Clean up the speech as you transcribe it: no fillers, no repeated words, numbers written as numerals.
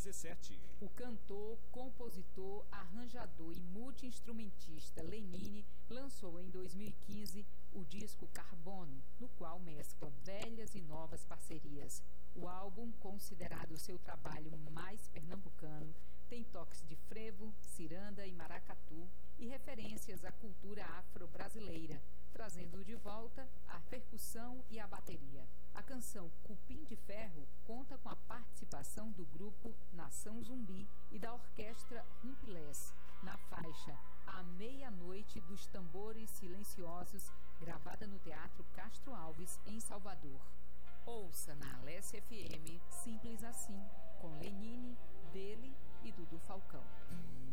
2017. O cantor, compositor, arranjador e multi-instrumentista Lenine lançou em 2015 o disco Carbono, no qual mescla velhas e novas parcerias. O álbum, considerado seu trabalho mais pernambucano, tem toques de frevo, ciranda e maracatu e referências à cultura afro-brasileira, trazendo de volta a percussão e a bateria. A canção Cupim de Ferro conta com a participação do grupo Nação Zumbi e da orquestra Rumpilés, na faixa À Meia-Noite dos Tambores Silenciosos, gravada no Teatro Castro Alves, em Salvador. Ouça na Alessia FM, Simples Assim, com Lenine, Dele e Dudu Falcão.